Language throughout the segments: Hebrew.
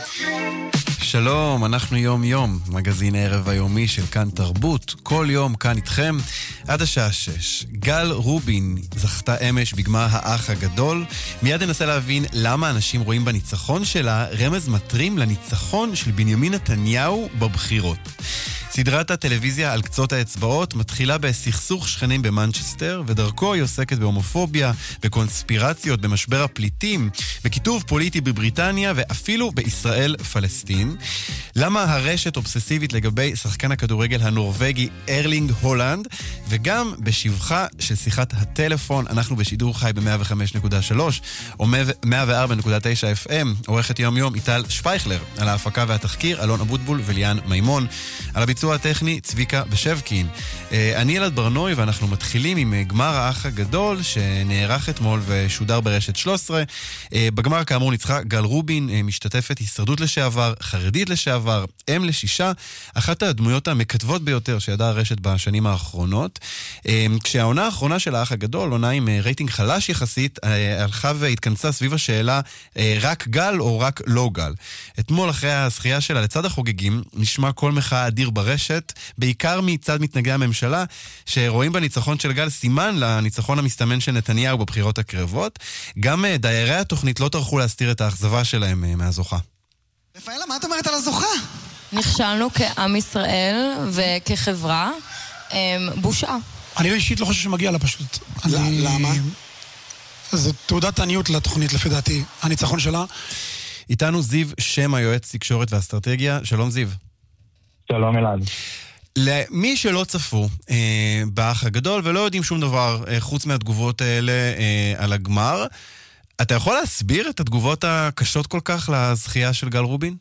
שלום, אנחנו יום יום, מגזין הערב היומי של כאן תרבות, כל יום כאן איתכם עד השעה 6. גל רובין זכתה אמש בגמר האח הגדול. מיד ננסה להבין למה אנשים רואים בניצחון שלה רמז מטרים לניצחון של בנימין נתניהו בבחירות. סדרת הטלוויזיה על קצות האצבעות מתחילה בסכסוך שכנים במנצ'סטר, ודרכו היא עוסקת בהומופוביה, בקונספירציות, במשבר הפליטים, בכיתוב פוליטי בבריטניה ואפילו בישראל פלסטין. למה הרשת אובססיבית לגבי שחקן הכדורגל הנורווגי ארלינג הולנד, וגם בשבחה של שיחת הטלפון. אנחנו בשידור חי ב-105.3 או 104.9 FM. עורכת יום יום איטל שפייכלר, על ההפקה והתחקיר אלון אבוטבול וליאן מימון, על הביצוע הטכני צביקה בשבקין. אני אלעד ברנוי, ואנחנו מתחילים עם גמר האח הגדול שנערך אתמול ושודר ברשת 13. בגמר כאמור ניצחה גל רובין, משתתפת הישרדות לשעבר, חרדית לשעבר, אם לשישה, אחת הדמויות המכתבות ביותר שידעה הרשת בשנים האחרונות. כשהעונה האחרונה של האח הגדול, עונה עם רייטינג חלש יחסית, הלכה והתכנסה סביב השאלה רק גל או רק לא גל. אתמול אחרי הזכייה שלה לצד החוגגים נשמע כל מחאה אדיר ברשת, בעיקר מצד מתנגדי הממשלה שרואים בניצחון של גל סימן לניצחון המסתמן של נתניהו בבחירות הקרבות. גם דיירי התוכנית לא טרחו להסתיר את האכזבה שלהם מהזוכה. רפאלה, מה את אומרת על הזוכה? נכשלנו כעם ישראל וכחברה, בושה. אני אישית לא חושב שמגיע לה פשוט. למה? זו תעודת עניות לתוכנית לפי דעתי, הניצחון שלה. איתנו זיו שם, היועץ תקשורת ואסטרטגיה. שלום זיו. שלום אלעד. למי שלא צפו באח הגדול ולא יודעים שום דבר חוץ מהתגובות האלה על הגמר, אתה יכול להסביר את התגובות הקשות כל כך לזכייה של גל רובין?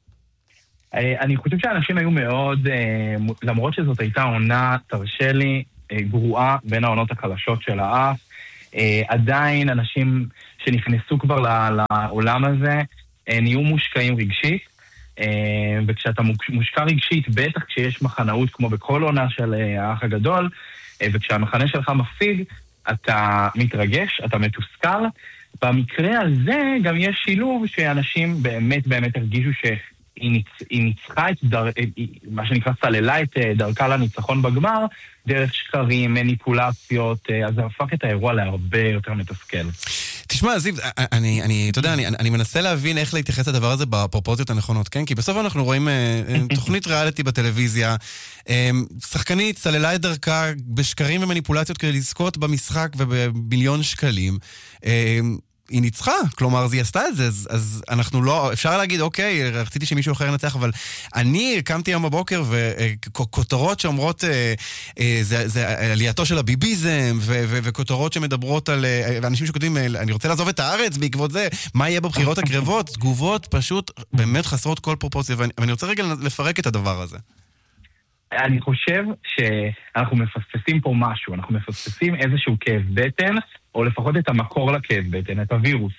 אני חושב שאנשים היו מאוד, למרות שזאת הייתה עונה, תרשה לי, גרועה בין העונות החלשות של האח, עדיין אנשים שנכנסו כבר לעולם הזה נהיו מושקעים רגשית, וכשאתה מושקע רגשית, בטח כשיש מחנאות כמו בכל עונה של האח הגדול, וכשהמחנה שלך מפסיד, אתה מתרגש, אתה מתוסכל. במקרה הזה גם יש שילוב שאנשים באמת הרגישו שהיא ניצחה מה שנקרא סללה את דרכה לניצחון בגמר, דרך שקרים, מניפולציות, אז זה הפך את האירוע להרבה יותר מתסכל. תשמע, זיו, אני מנסה להבין איך להתייחס לדבר הזה בפרופורציות הנכונות, כן? כי בסוף אנחנו רואים תוכנית ריאליטי בטלוויזיה, שחקנית סללה את דרכה בשקרים ומניפולציות כדי לזכות במשחק ובמיליון שקלים. היא ניצחה, כלומר, היא עשתה את זה, אז אנחנו לא, אפשר להגיד, אוקיי, רציתי שמישהו אחר ינצח, אבל אני קמתי היום בבוקר, וכותרות שאומרות, זה עלייתו של הביביזם, וכותרות שמדברות על, ואנשים שכותבים, אני רוצה לעזוב את הארץ בעקבות זה, מה יהיה בבחירות הקרבות, תגובות פשוט באמת חסרות כל פרופורציה, ואני רוצה רגע לפרק את הדבר הזה. אני חושב שאנחנו מפספסים פה משהו, אנחנו מפספסים איזשהו כאב בטן, או לפחות את המקור לכאב בטן, את הווירוס.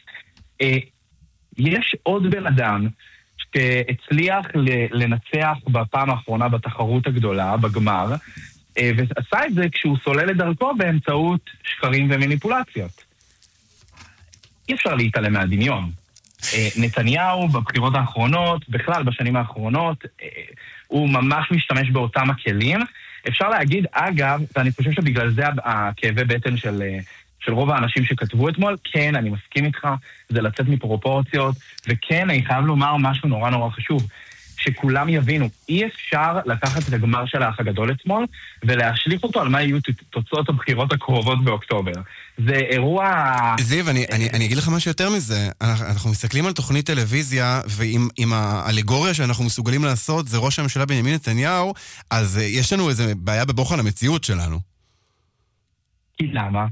יש עוד בן אדם שהצליח לנצח בפעם האחרונה בתחרות הגדולה, בגמר, ועשה את זה כשהוא סולל את דרכו באמצעות שקרים ומניפולציות. אי אפשר להתעלם מהדמיון. נתניהו בבחירות האחרונות, בכלל בשנים האחרונות, הוא ממש משתמש באותם הכלים. אפשר להגיד, אגב, ואני חושב שבגלל זה הכאבי בטן של רוב האנשים שכתבו אתמול, כן, אני מסכים איתך, זה לצאת מפרופורציות, וכן, אני חייב לומר משהו נורא נורא חשוב, שכולם יבינו, אי אפשר לקחת את הגמר של האח הגדול אתמול, ולהשליך אותו על מה יהיו תוצאות הבחירות הקרובות באוקטובר. זה אירוע... זיו, אני אגיד לך משהו יותר מזה. אנחנו מסתכלים על תוכנית טלוויזיה, ועם האלגוריה שאנחנו מסוגלים לעשות, זה ראש הממשלה בנימין נתניהו, אז יש לנו איזו בעיה בבוחן המציאות שלנו. כי למה?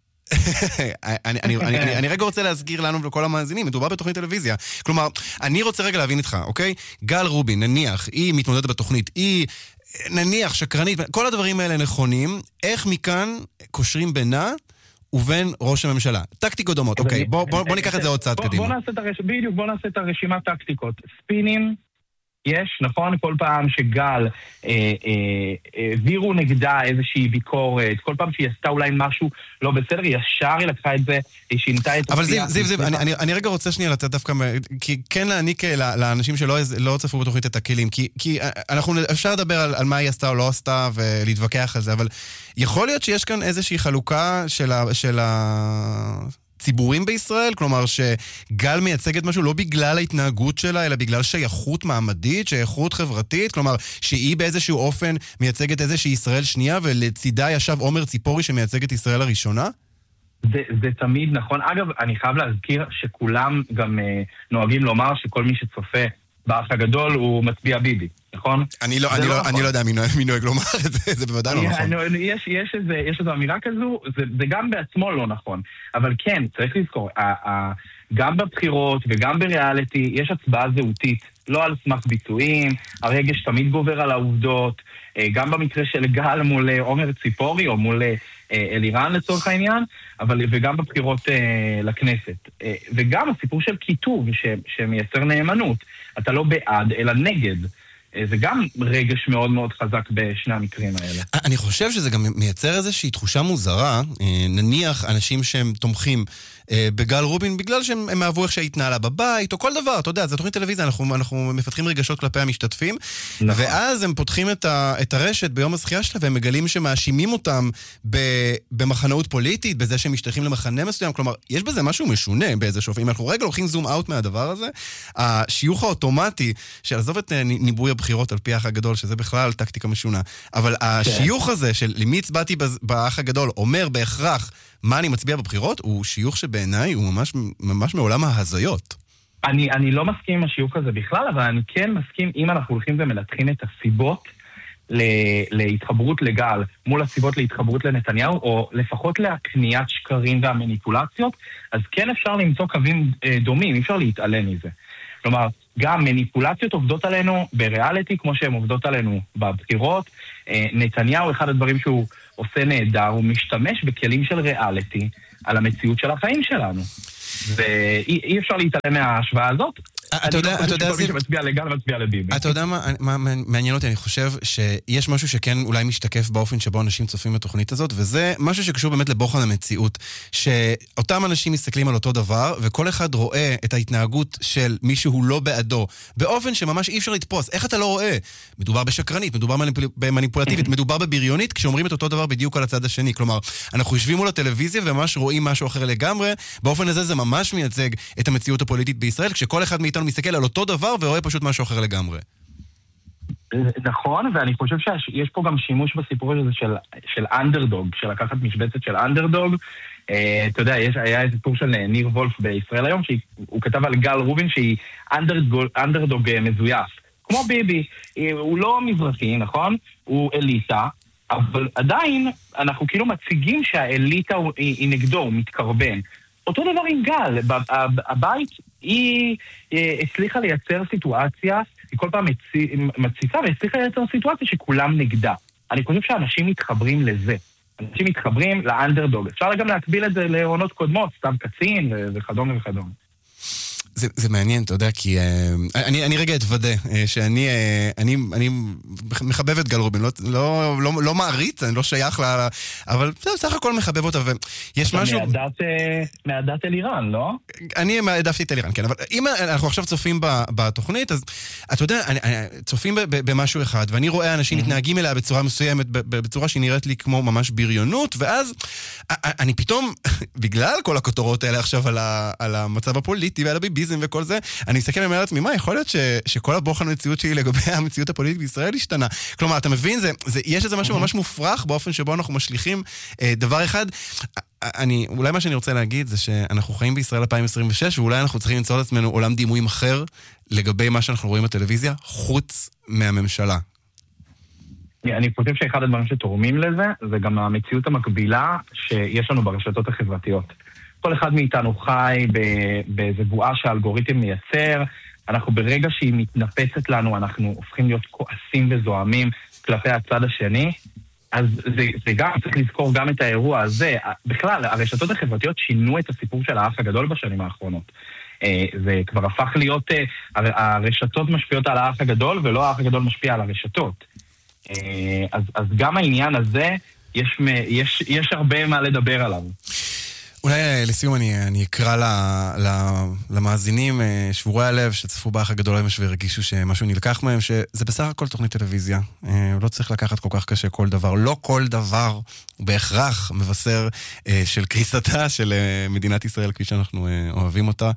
אני רגע רוצה להזכיר לנו ולכל המאזינים, מדובר בתוכנית טלוויזיה. כלומר, אני רוצה רגע להבין איתך, אוקיי? גל רובין, נניח, היא מתמודדת בתוכנית, היא נניח שקרנית, כל הדברים האלה נכונים, איך מכאן קושרים בינה ובין ראש הממשלה? טקטיקות דומות, אוקיי, בוא ניקח את זה עוד צעד קדימה. בוא נעשה את הרשימת טקטיקות. ספינים, יש, נכון, כל פעם שגל העבירו נגדה איזושהי ביקורת, כל פעם שהיא עשתה אולי משהו לא בסדר, ישר היא לקחה את זה, היא שינתה את... אבל זיו, אני רגע רוצה שנייה לתת דווקא, כי כן להעניק לאנשים שלא צפו בתוכנית את הכלים, כי אפשר לדבר על מה היא עשתה או לא עשתה ולהתווכח על זה, אבל יכול להיות שיש כאן איזושהי חלוקה של ציבורים בישראל, כלומר שגל מייצגת משהו לא בגלל ההתנהגות שלה, אלא בגלל שייכות מעמדית, שייכות חברתית, כלומר שהיא באיזשהו אופן מייצגת איזושהי ישראל שנייה, ולצידה ישב עומר ציפורי שמייצגת ישראל הראשונה? זה תמיד נכון. אגב, אני חייב להזכיר שכולם גם נוהגים לומר שכל מי שצופה באח הגדול הוא מצביע ביבי, נכון? אני לא יודע מי נוהג לומר את זה, זה בוודאי לא נכון. יש איזו אמירה כזו, זה גם בעצמו לא נכון. אבל כן, צריך לזכור, גם בבחירות וגם בריאליטי יש הצבעה זהותית, לא על סמך ביצועים, הרגש תמיד גובר על העובדות, גם במקרה של גל מול עומר ציפורי או מול אלירן לצורך העניין, וגם בבחירות לכנסת. וגם הסיפור של כיתוב שמייצר נאמנות, אתה לא בעד אלא נגד. זה גם רגש מאוד מאוד חזק בשני המקרים האלה. אני חושב שזה גם מייצר איזושהי תחושה מוזרה, נניח אנשים שהם תומכים בגל רובין, בגלל שהם אהבו איך שהתנהלה בבית, או כל דבר, אתה יודע, זה תוכנית טלוויזיה, אנחנו מפתחים רגשות כלפי המשתתפים, ואז הם פותחים את הרשת ביום הזכייה שלה, והם מגלים שמאשימים אותם במחנאות פוליטית, בזה שהם משתייכים למחנה מסוים, כלומר, יש בזה משהו משונה באיזשהו אופן. אם אנחנו רגע לוקחים זום אאוט מהדבר הזה, השיוך האוטומטי, שעזוב את ניבוי הבחירות על פי האח הגדול, שזה בכלל טקטיקה משונה, אבל השיוך הזה של למי הצבעתי באח הגדול, אומר בהכרח מה אני מצביע בבחירות, הוא שיוך שבעיניי הוא ממש מעולם ההזיות. אני לא מסכים עם השיוך הזה בכלל, אבל אני כן מסכים אם אנחנו הולכים ומנתחים את הסיבות להתחברות לגל מול הסיבות להתחברות לנתניהו, או לפחות להקניית שקרים והמניפולציות, אז כן אפשר למצוא קווים דומים, אי אפשר להתעלם מזה. כלומר, גם מניפולציות עובדות עלינו בריאליטי, כמו שהן עובדות עלינו בבחירות. נתניהו, אחד הדברים שהוא עושה נהדר, הוא משתמש בכלים של ריאליטי על המציאות של החיים שלנו. ואי אפשר להתעלם מההשוואה הזאת. אתה יודע, מי שמצביע לגל מצביע לביבי. אתה יודע מה מעניין אותי? אני חושב שיש משהו שכן אולי משתקף באופן שבו אנשים צופים בתוכנית הזאת, וזה משהו שקשור באמת לבוחן המציאות, שאותם אנשים מסתכלים על אותו דבר, וכל אחד רואה את ההתנהגות של מישהו לא בעדו, באופן שממש אי אפשר לתפוס. איך אתה לא רואה? מדובר בשקרנית, מדובר במניפולטיבית, מדובר בבריונית, כשאומרים את אותו דבר בדיוק על הצד השני. כלומר, אנחנו יושבים מול הטלוויזיה וממש רואים משהו אחר לגמרי. באופן הזה זה ממש מייצג את המציאות הפוליטית בישראל, כשכל אחד מאיתנו מסתכל על אותו דבר ורואה פשוט משהו אחר לגמרי. נכון, ואני חושב שיש פה גם שימוש בסיפור הזה של אנדרדוג, של לקחת משבצת של אנדרדוג. אתה יודע, היה איזה סיפור של ניר וולף בישראל היום, שהוא כתב על גל רובין שהיא אנדרדוג מזויף. כמו ביבי, הוא לא מזרחי, נכון? הוא אליטה, אבל עדיין אנחנו כאילו מציגים שהאליטה היא נגדו, הוא מתקרבן. אותו דבר עם גל, הבית היא הצליחה לייצר סיטואציה, היא כל פעם מציפה והצליחה לייצר סיטואציה שכולם נגדה. אני חושב שאנשים מתחברים לזה. אנשים מתחברים לאנדרדוג. אפשר גם להקביל את זה לעונות קודמות, סתם קצין וכדומה וכדומה. זה מעניין, אתה יודע, כי אני רגע אתוודה שאני מחבב את גל רובין, לא מעריץ, אני לא שייך לה, אבל בסך הכל מחבב אותה, ויש משהו... מעדת אלירן, לא? אני מעדפתי את אלירן, כן, אבל אם אנחנו עכשיו צופים בתוכנית, אז אתה יודע, צופים במשהו אחד, ואני רואה אנשים מתנהגים אליה בצורה מסוימת, בצורה שהיא נראית לי כמו ממש בריונות, ואז אני פתאום, בגלל כל הכותרות האלה עכשיו על המצב הפוליטי ועל הביביזם וכל זה, אני מסתכל ומראה לעצמי, מה, יכול להיות שכל הבוחן המציאות שלי לגבי המציאות הפוליטית בישראל השתנה? כלומר, אתה מבין, יש איזה משהו ממש מופרך באופן שבו אנחנו משליכים דבר אחד. אולי מה שאני רוצה להגיד זה שאנחנו חיים בישראל 2026, ואולי אנחנו צריכים למצוא לעצמנו עולם דימויים אחר לגבי מה שאנחנו רואים בטלוויזיה, חוץ מהממשלה. אני חושב שאחד הדברים שתורמים לזה, זה גם המציאות המקבילה שיש לנו ברשתות החברתיות. כל אחד מאיתנו חי באיזה בועה שהאלגוריתם מייצר, אנחנו ברגע שהיא מתנפצת לנו, אנחנו הופכים להיות כועסים וזוהמים כלפי הצד השני, אז זה גם, צריך לזכור גם את האירוע הזה. בכלל, הרשתות החברתיות שינו את הסיפור של האח הגדול בשנים האחרונות. זה כבר הפך להיות, הרשתות משפיעות על האח הגדול, ולא האח הגדול משפיע על הרשתות. אז גם העניין הזה, יש הרבה מה לדבר עליו. אולי לסיום אני אקרא למאזינים שבורי הלב שצפו באח הגדול אמש והרגישו שמשהו נלקח מהם, שזה בסך הכל תוכנית טלוויזיה. לא צריך לקחת כל כך קשה כל דבר. לא כל דבר בהכרח מבשר של קריסתה של מדינת ישראל כפי שאנחנו אוהבים אותה.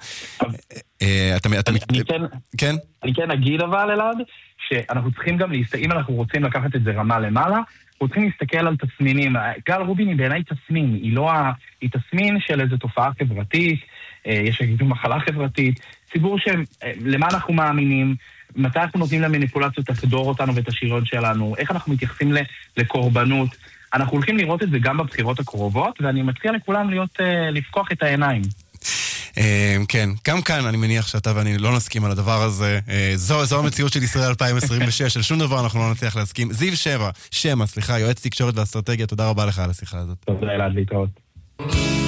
אני כן אגיד אבל אלעד, שאנחנו צריכים גם אם אנחנו רוצים לקחת את זה רמה למעלה, אנחנו צריכים להסתכל על תסמינים. גל רובין היא בעיניי תסמין, היא תסמין של איזו תופעה חברתית, יש להגיד מחלה חברתית, ציבור שלמה אנחנו מאמינים, מתי אנחנו נותנים למניפולציות לחדור אותנו ואת השירות שלנו, איך אנחנו מתייחסים לקורבנות. אנחנו הולכים לראות את זה גם בבחירות הקרובות, ואני מציע לכולם לפקוח את העיניים. כן, גם כאן אני מניח שאתה ואני לא נסכים על הדבר הזה. זו המציאות של ישראל 2026, על שום דבר אנחנו לא נצליח להסכים. זיו שמה, יועץ תקשורת ואסטרטגיה, תודה רבה לך על השיחה הזאת. תודה אלעד, להתראות.